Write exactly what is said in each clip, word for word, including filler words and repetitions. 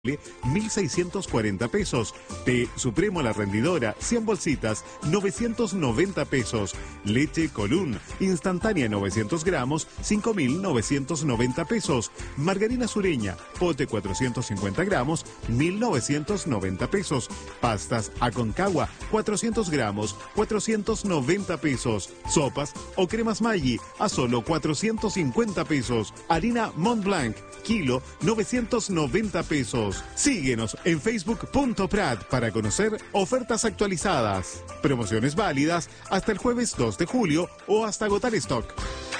mil seiscientos cuarenta pesos. Té Supremo La Rendidora, cien bolsitas, novecientos noventa pesos. Leche Colún, instantánea novecientos gramos, cinco mil novecientos noventa pesos. Margarina Sureña, pote cuatrocientos cincuenta gramos, mil novecientos noventa pesos. Pastas Aconcagua, cuatrocientos gramos, cuatrocientos noventa pesos. Sopas o cremas Maggi, a solo cuatrocientos cincuenta pesos. Harina Mont Blanc, kilo, novecientos noventa pesos. Síguenos en facebook punto prat para conocer ofertas actualizadas. Promociones válidas hasta el jueves dos de julio o hasta agotar stock.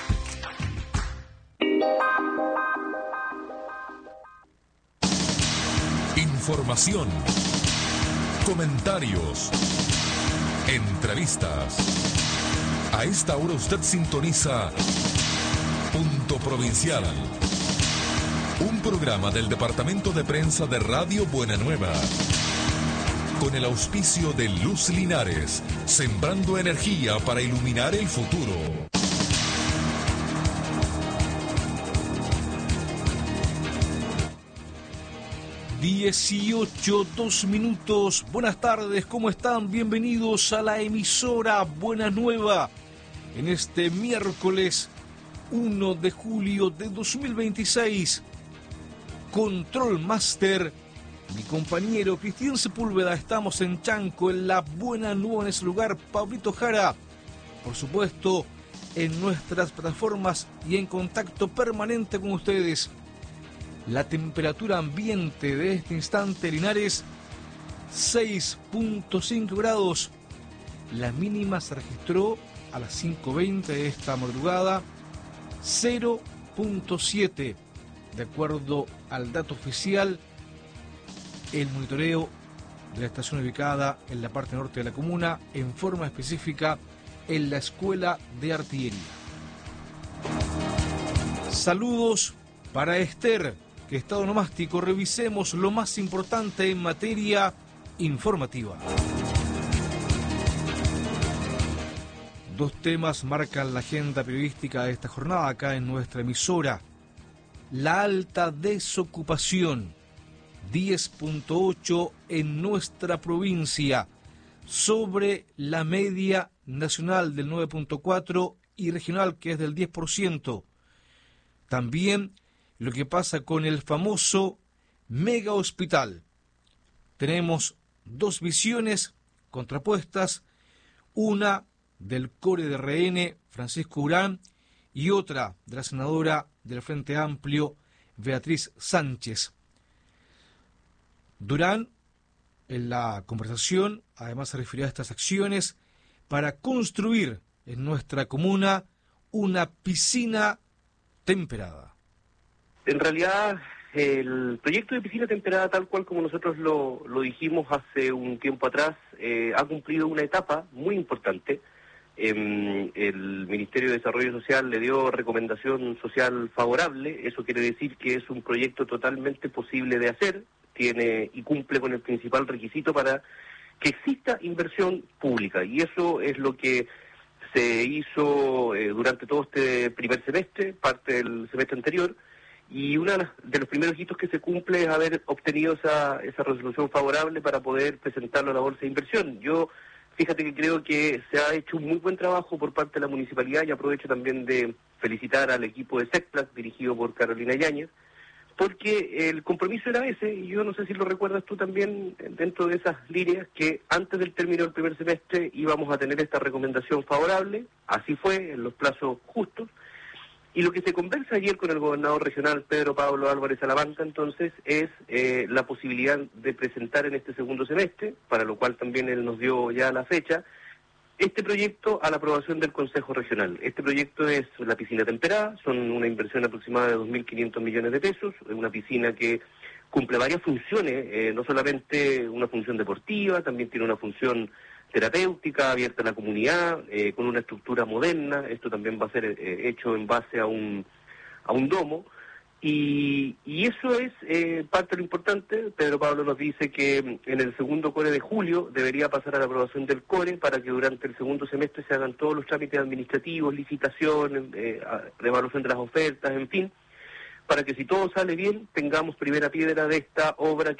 Información, comentarios, entrevistas. A esta hora usted sintoniza Punto Provincial, un programa del Departamento de Prensa de Radio Buena Nueva, con el auspicio de Luz Linares, sembrando energía para iluminar el futuro. dieciocho, dos minutos. Buenas tardes, ¿cómo están? Bienvenidos a la emisora Buena Nueva en este miércoles uno de julio de dos mil veintiséis. Control Master, mi compañero Cristian Sepúlveda. Estamos en Chanco, en la Buena Nueva, en ese lugar. Pablito Jara, por supuesto, en nuestras plataformas y en contacto permanente con ustedes. La temperatura ambiente de este instante, Linares, seis punto cinco grados. La mínima se registró a las cinco veinte de esta madrugada, cero punto siete. De acuerdo al dato oficial, el monitoreo de la estación ubicada en la parte norte de la comuna, en forma específica en la Escuela de Artillería. Saludos para Esther, que está onomástico. Revisemos lo más importante en materia informativa. Dos temas marcan la agenda periodística de esta jornada acá en nuestra emisora. La alta desocupación, diez punto ocho en nuestra provincia, sobre la media nacional del nueve punto cuatro y regional, que es del diez por ciento. También lo que pasa con el famoso mega hospital. Tenemos dos visiones contrapuestas, una del core de R N, Francisco Urán, y otra de la senadora del Frente Amplio, Beatriz Sánchez. Durán, en la conversación, además se refirió a estas acciones para construir en nuestra comuna una piscina temperada. En realidad, el proyecto de piscina temperada, tal cual como nosotros lo, lo dijimos hace un tiempo atrás, eh, ha cumplido una etapa muy importante. Eh, el Ministerio de Desarrollo Social le dio recomendación social favorable. Eso quiere decir que es un proyecto totalmente posible de hacer, tiene y cumple con el principal requisito para que exista inversión pública, y eso es lo que se hizo eh, durante todo este primer semestre, parte del semestre anterior, y uno de los primeros hitos que se cumple es haber obtenido esa, esa resolución favorable para poder presentarlo a la Bolsa de Inversión. Yo Fíjate que creo que se ha hecho un muy buen trabajo por parte de la municipalidad, y aprovecho también de felicitar al equipo de SECPLAC, dirigido por Carolina Yáñez, porque el compromiso era ese, y yo no sé si lo recuerdas tú también, dentro de esas líneas, que antes del término del primer semestre íbamos a tener esta recomendación favorable. Así fue, en los plazos justos. Y lo que se conversa ayer con el gobernador regional, Pedro Pablo Álvarez Salamanca, entonces, es eh, la posibilidad de presentar en este segundo semestre, para lo cual también él nos dio ya la fecha, este proyecto a la aprobación del Consejo Regional. Este proyecto es la piscina temperada, son una inversión aproximada de dos mil quinientos millones de pesos, es una piscina que cumple varias funciones, eh, no solamente una función deportiva, también tiene una función terapéutica, abierta a la comunidad, eh, con una estructura moderna. Esto también va a ser eh, hecho en base a un a un domo, y, y eso es eh, parte de lo importante. Pedro Pablo nos dice que en el segundo core de julio debería pasar a la aprobación del core para que durante el segundo semestre se hagan todos los trámites administrativos, licitaciones, eh, evaluación de las ofertas, en fin, para que si todo sale bien tengamos primera piedra de esta obra